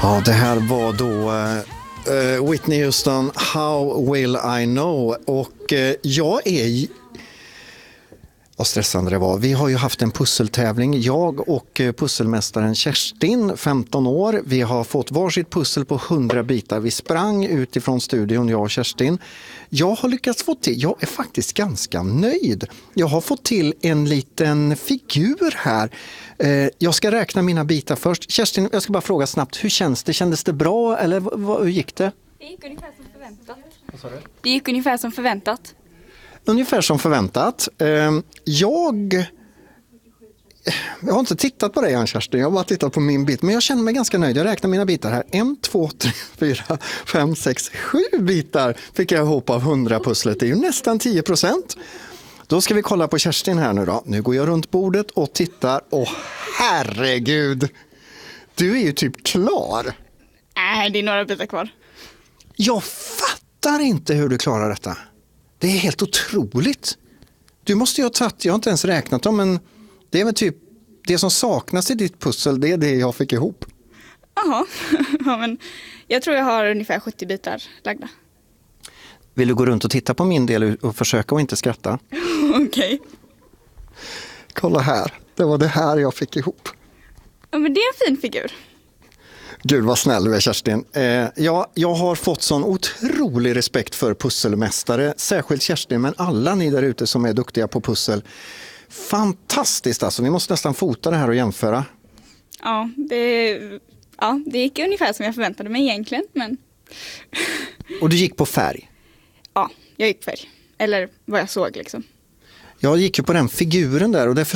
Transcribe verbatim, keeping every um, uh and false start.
Ja, det här var då uh, Whitney Houston, How Will I Know? Och uh, jag är... Vad stressande det var. Vi har ju haft en pusseltävling. Jag och pusselmästaren Kerstin, femton år. Vi har fått varsitt pussel på hundra bitar. Vi sprang utifrån studion, jag och Kerstin. Jag har lyckats få till, jag är faktiskt ganska nöjd. Jag har fått till en liten figur här. Jag ska räkna mina bitar först. Kerstin, jag ska bara fråga snabbt, hur känns det? Kändes det bra eller vad, hur gick det? Det gick ungefär som förväntat. Vad sa du? Det gick ungefär som förväntat. Ungefär som förväntat. Jag, jag har inte tittat på dig än, Kerstin. Jag har bara tittat på min bit. Men jag känner mig ganska nöjd. Jag räknar mina bitar här. En, två, tre, fyra, fem, sex, sju bitar fick jag ihop av hundra pusslet. Det är ju nästan tio procent. Då ska vi kolla på Kerstin här nu då. Nu går jag runt bordet och tittar. Åh, herregud! Du är ju typ klar. Nej, det är några bitar kvar. Jag fattar inte hur du klarar detta. Det är helt otroligt. Du måste ju ha tagit, jag har inte ens räknat dem, men det är väl typ det som saknas i ditt pussel, det är det jag fick ihop. Jaha, ja, men jag tror jag har ungefär sjuttio bitar lagda. Vill du gå runt och titta på min del och försöka och inte skratta? Okej. Okay. Kolla här, det var det här jag fick ihop. Ja, men det är en fin figur. Gud vad snäll du är, Kerstin. Eh, ja, jag har fått sån otrolig respekt för pusselmästare. Särskilt Kerstin, men alla ni där ute som är duktiga på pussel. Fantastiskt alltså. Vi måste nästan fota det här och jämföra. Ja, det, ja, det gick ungefär som jag förväntade mig egentligen. Men... Och du gick på färg? Ja, jag gick på färg. Eller vad jag såg liksom. Jag gick ju på den figuren där och det